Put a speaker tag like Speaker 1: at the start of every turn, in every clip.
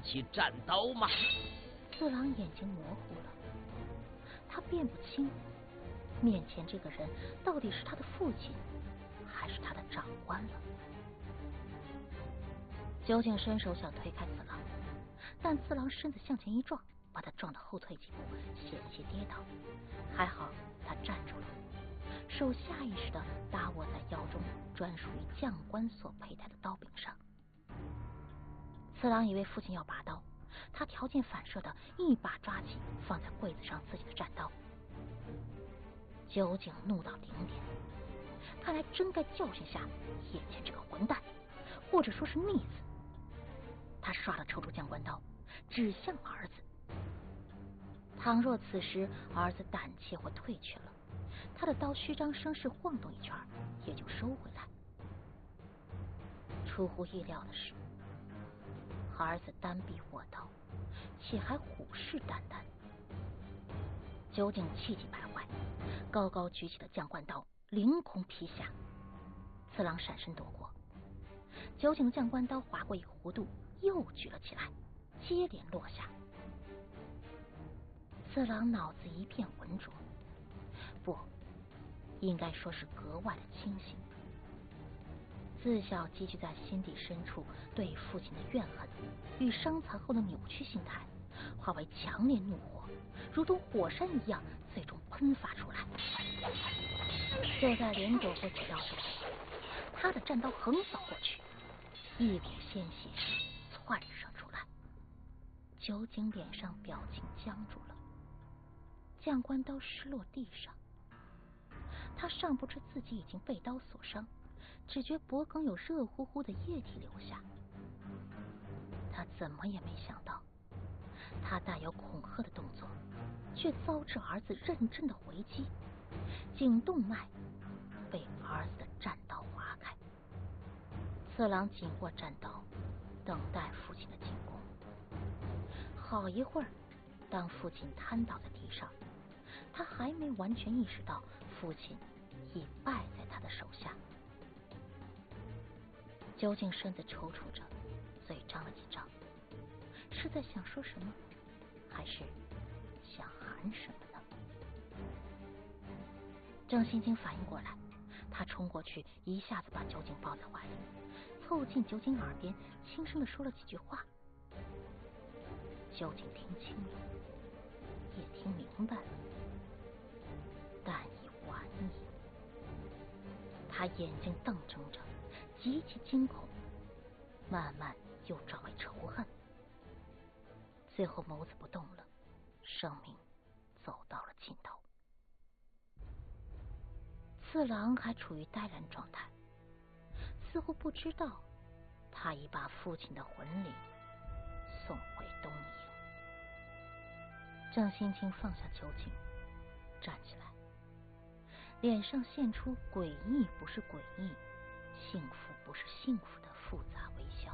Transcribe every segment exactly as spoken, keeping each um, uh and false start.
Speaker 1: 起战刀吗？
Speaker 2: 四郎眼睛模糊了，他辨不清面前这个人到底是他的父亲还是他的长官了。酒井伸手想推开次郎，但次郎身子向前一撞，把他撞得后退几步，险些跌倒。还好他站住了，手下意识地搭握在腰中专属于将官所佩戴的刀柄上。次郎以为父亲要拔刀，他条件反射地一把抓起放在柜子上自己的战刀。酒井怒到顶点，看来真该教训下眼前这个混蛋，或者说是逆子。他唰地抽出将官刀，指向儿子。倘若此时儿子胆怯或退却了，他的刀虚张声势晃动一圈，也就收回来。出乎意料的是，儿子单臂握刀，且还虎视眈眈。酒井气急败坏，高高举起的将官刀凌空劈下。次郎闪身躲过，酒井的将官刀划过一个弧度，又举了起来，接连落下。次郎脑子一片浑浊，不，应该说是格外的清醒。自小积聚在心底深处对父亲的怨恨与伤残后的扭曲心态，化为强烈怒火，如同火山一样最终喷发出来。就在连躲过几刀之后，他的战刀横扫过去，一股鲜血窜射出来。酒井脸上表情僵住了，将官刀失落地上。他尚不知自己已经被刀所伤，只觉脖梗有热乎乎的液体流下。他怎么也没想到，他带有恐吓的动作却遭致儿子认真的回击，颈动脉被儿子的战刀划开。次郎紧握战刀，等待父亲的进攻。好一会儿，当父亲瘫倒在地上，他还没完全意识到父亲已败在他的手下。酒井身子抽搐着，嘴张了几张，是在想说什么，还是想喊什么呢？郑欣清反应过来，他冲过去，一下子把酒井抱在怀里，凑近酒井耳边，轻声地说了几句话。酒井听清了，也听明白了，但已晚矣。他眼睛瞪睁着，极其惊恐，慢慢又转为仇恨，最后眸子不动了，生命走到了尽头。次郎还处于呆然状态，似乎不知道他已把父亲的魂灵送回东瀛。郑欣清放下酒井，站起来，脸上现出诡异不是诡异，幸福不是幸福的复杂微笑。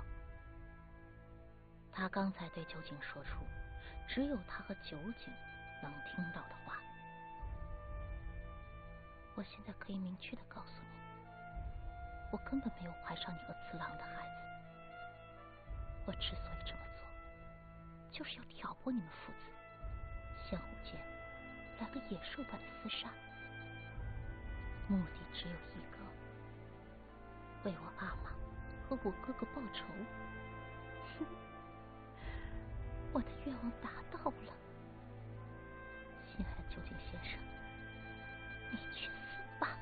Speaker 2: 他刚才对酒井说出只有他和酒井能听到的话。我现在可以明确的告诉你，我根本没有怀上你和次郎的孩子。我之所以这么做，就是要挑拨你们父子相互间来个野兽般的厮杀，目的只有一个，为我阿玛和我哥哥报仇。我的愿望达到了，亲爱的酒井先生，你去死吧。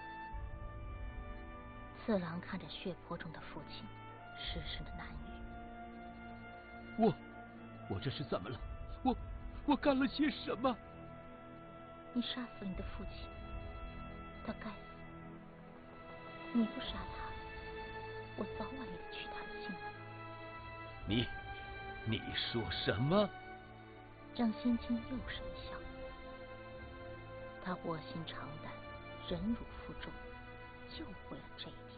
Speaker 2: 次郎看着血泊中的父亲，失声的喃语：
Speaker 1: 我我这是怎么了？我我干了些什么？
Speaker 2: 你杀死了你的父亲，他该死。你不杀他，我早晚也得取他的性命。
Speaker 1: 你你说什么？
Speaker 2: 郑欣清又是一笑，他卧薪尝胆，忍辱负重，就为了这一天。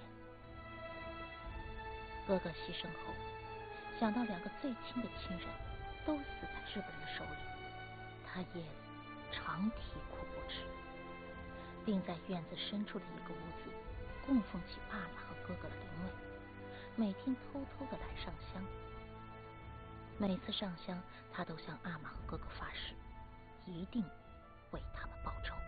Speaker 2: 哥哥牺牲后，想到两个最亲的亲人都死在日本人的手里，他也常啼哭不止，并在院子深处的一个屋子供奉起阿玛和哥哥的灵位，每天偷偷的来上香。 每次上香，他都向阿玛和哥哥发誓，一定为他们报仇。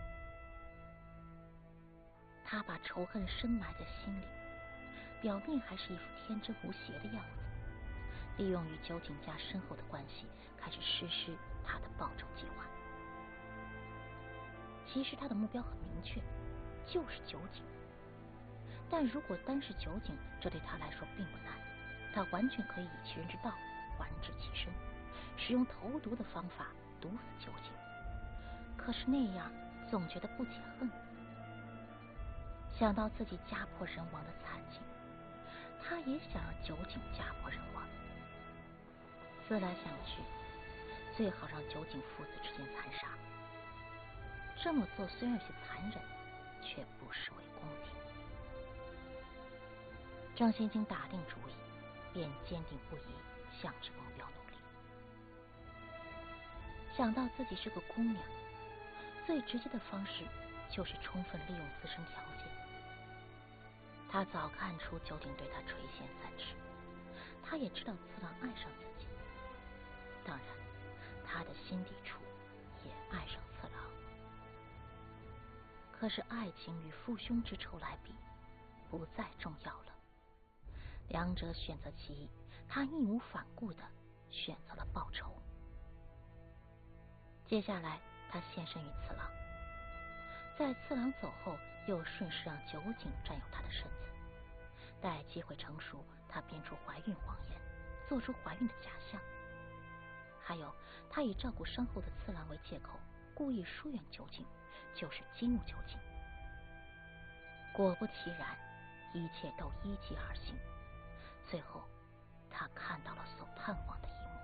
Speaker 2: 他把仇恨深埋在心里，表面还是一副天真无邪的样子，利用与酒井家深厚的关系，开始实施他的报仇计划。其实他的目标很明确，就是酒井。但如果单是酒井，这对他来说并不难，他完全可以以其人之道还治其身，使用投毒的方法毒死酒井。可是那样总觉得不解恨。想到自己家破人亡的惨境，他也想让酒井家破人亡。思来想去，最好让酒井父子之间残杀。这么做虽然有些残忍，却不失为公平。郑心经打定主意，便坚定不移向这个目标努力。想到自己是个姑娘，最直接的方式就是充分利用自身条件。他早看出酒井对他垂涎三尺，他也知道次郎爱上自己，当然他的心底处也爱上次郎。可是爱情与父兄之仇来比，不再重要了。两者选择其一，他义无反顾地选择了报仇。接下来他献身于次郎，在次郎走后，又顺势让酒井占有他的身子。待机会成熟，他编出怀孕谎言，做出怀孕的假象。还有，他以照顾伤后的次郎为借口，故意疏远酒井，就是激怒酒井。果不其然，一切都依计而行。最后，他看到了所盼望的一幕。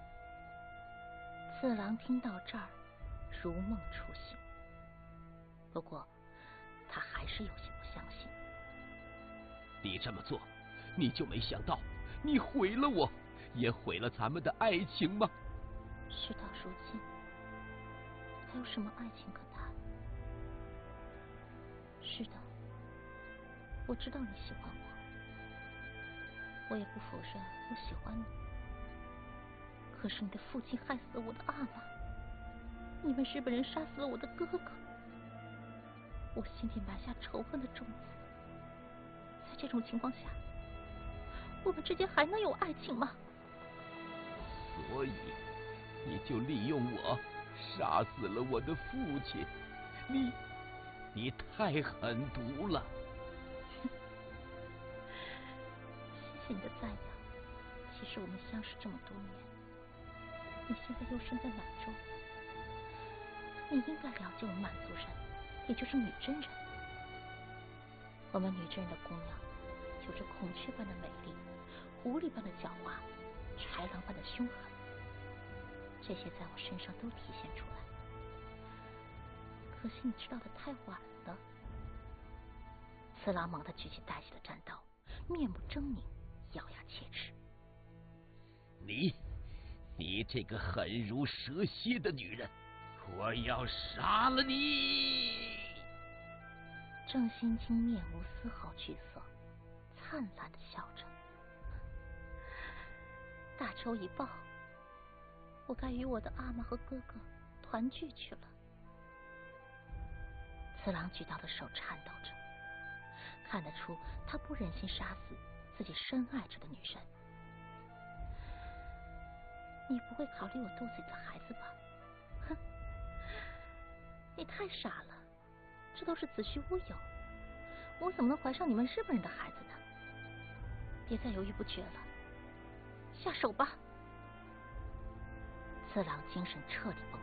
Speaker 2: 次郎听到这儿，如梦初醒。不过，他还是有些不相信。
Speaker 1: 你这么做，你就没想到，你毁了我，也毁了咱们的爱情吗？
Speaker 2: 事到如今，还有什么爱情可谈？是的，我知道你喜欢我，我也不否认我喜欢你。可是你的父亲害死了我的阿玛，你们日本人杀死了我的哥哥，我心底埋下仇恨的种子。在这种情况下，我们之间还能有爱情吗？
Speaker 1: 所以你就利用我杀死了我的父亲，你你太狠毒了。
Speaker 2: 谢谢你的赞扬。其实我们相识这么多年，你现在又身在满洲，你应该了解我们满族人，也就是女真人。我们女真人的姑娘有着孔雀般的美丽，狐狸般的狡猾，豺狼般的凶狠，这些在我身上都体现出来。可惜你知道的太晚了。次郎猛地举起带血的战刀，面目狰狞，咬牙切齿。
Speaker 1: 你你这个狠如蛇蝎的女人，我要杀了你！
Speaker 2: 郑心清面无丝毫惧色，灿烂的笑着。大仇已报，我该与我的阿玛和哥哥团聚去了。次郎举刀的手颤抖着，看得出他不忍心杀死自己深爱着的女人。你不会考虑我肚子里的孩子吧？哼，你太傻了，这都是子虚乌有。我怎么能怀上你们日本人的孩子呢？别再犹豫不决了，下手吧！次郎精神彻底崩